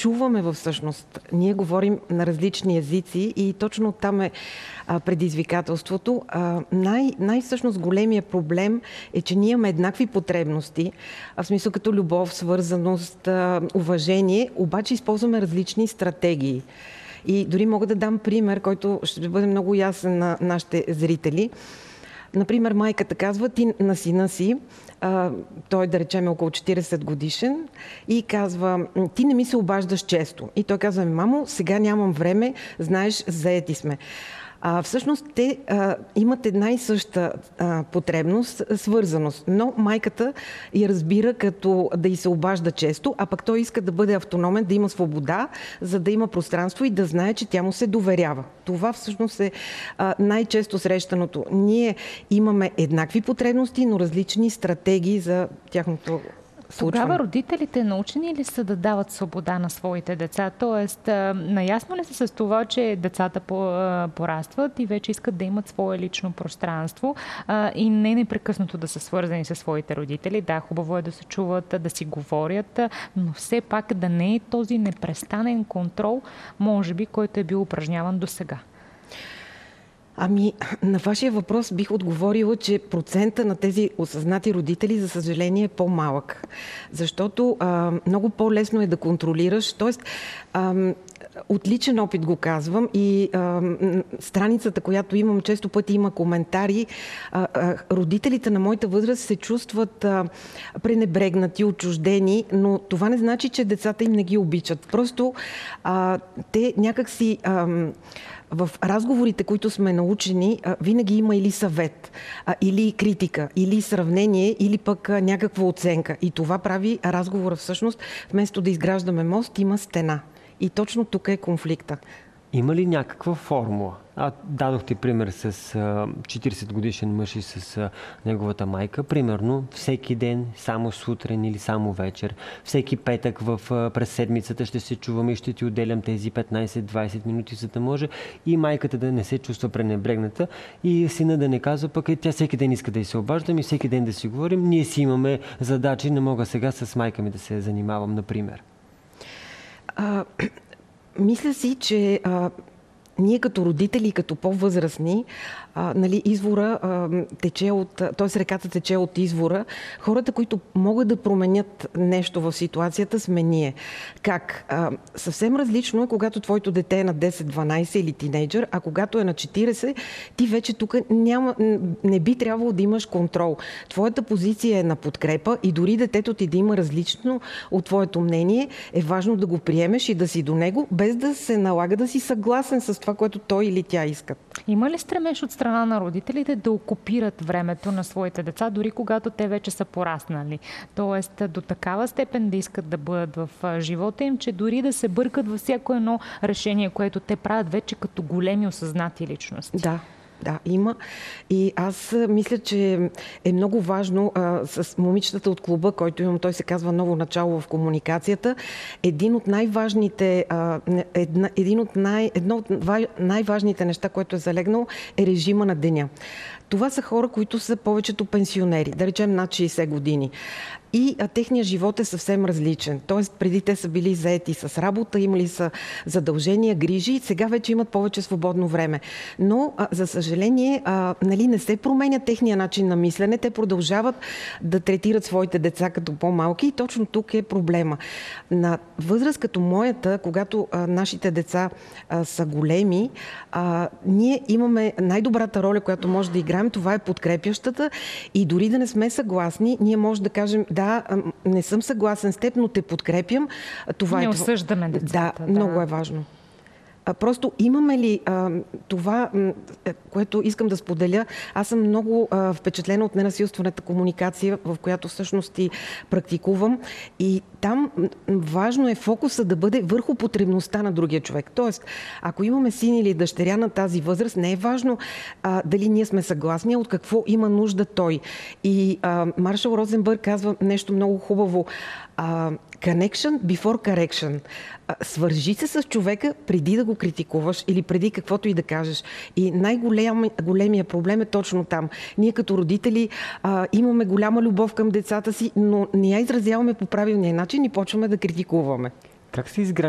чуваме всъщност. Ние говорим на различни езици и точно там е предизвикателството. Всъщност големия проблем е, че ние имаме еднакви потребности, в смисъл като любов, свързаност, уважение, обаче използваме различни стратегии. И дори мога да дам пример, който ще бъде много ясен на нашите зрители. Например, майката казва ти на сина си, той да речем около 40 годишен, и казва, ти не ми се обаждаш често. И той казва, мамо, сега нямам време, знаеш, заети сме. Всъщност те имат една и съща потребност, свързаност, но майката я разбира като да й се обажда често, а пък той иска да бъде автономен, да има свобода, за да има пространство и да знае, че тя му се доверява. Това всъщност е най-често срещаното. Ние имаме еднакви потребности, но различни стратегии за тяхното случване. Тогава родителите научени ли са да дават свобода на своите деца? Тоест, наясно ли са с това, че децата порастват и вече искат да имат свое лично пространство и не непрекъснато да са свързани с своите родители? Да, хубаво е да се чуват, да си говорят, но все пак да не е този непрестанен контрол, може би, който е бил упражняван досега. На вашия въпрос бих отговорила, че процента на тези осъзнати родители, за съжаление, е по-малък. Защото много по-лесно е да контролираш. Тоест, от личен опит го казвам и страницата, която имам, често пъти има коментари. Родителите на моята възраст се чувстват пренебрегнати, отчуждени, но това не значи, че децата им не ги обичат. Просто те някакси... В разговорите, които сме научени, винаги има или съвет, или критика, или сравнение, или пък някаква оценка. И това прави разговора всъщност, вместо да изграждаме мост, има стена. И точно тук е конфликта. Има ли някаква формула? Дадохте пример с 40 годишен мъж и с неговата майка. Примерно всеки ден, само сутрин или само вечер. Всеки петък през седмицата ще се чуваме и ще ти отделям тези 15-20 минути, за да може и майката да не се чувства пренебрегната и сина да не казва, пък тя всеки ден иска да й се обаждам и всеки ден да си говорим. Ние си имаме задачи, не мога сега с майка ми да се занимавам, например. Мисля си, че ние като родители, като по-възрастни, извора тече т.е. реката тече от извора. Хората, които могат да променят нещо в ситуацията, сме ние. Как? Съвсем различно е, когато твоето дете е на 10-12 или тинейджър, а когато е на 40, ти вече тук не би трябвало да имаш контрол. Твоята позиция е на подкрепа и дори детето ти да има различно от твоето мнение, е важно да го приемеш и да си до него, без да се налага да си съгласен с това, което той или тя искат. Има ли стремеж от страна на родителите да окупират времето на своите деца, дори когато те вече са пораснали? Тоест до такава степен да искат да бъдат в живота им, че дори да се бъркат във всяко едно решение, което те правят вече като големи осъзнати личности. Да, има. И аз мисля, че е много важно с момичетата от клуба, който имам, той се казва Ново начало в комуникацията. Едно от най-важните неща, което е залегнало, е режима на деня. Това са хора, които са повечето пенсионери, да речем над 60 години. И техният живот е съвсем различен. Тоест, преди те са били заети с работа, имали са задължения, грижи, сега вече имат повече свободно време. Но, за съжаление, не се променя техния начин на мислене. Те продължават да третират своите деца като по-малки и точно тук е проблема. На възраст като моята, когато нашите деца са големи, ние имаме най-добрата роля, която може да играем, това е подкрепящата и дори да не сме съгласни, ние може да кажем, да, не съм съгласен с теб, но те подкрепям. Това не осъждаме децата. Да, много е важно. Просто имаме ли това, което искам да споделя, аз съм много впечатлена от ненасилствената комуникация, в която всъщност и практикувам. И там важно е фокуса да бъде върху потребността на другия човек. Тоест, ако имаме син или дъщеря на тази възраст, не е важно дали ние сме съгласни, от какво има нужда той. И Маршал Розенбърг казва нещо много хубаво. Connection before correction. Свържи се с човека преди да го критикуваш или преди каквото и да кажеш. И най-големия проблем е точно там. Ние като родители имаме голяма любов към децата си, но не я изразяваме по правилния начин и почваме да критикуваме. Как се изгражда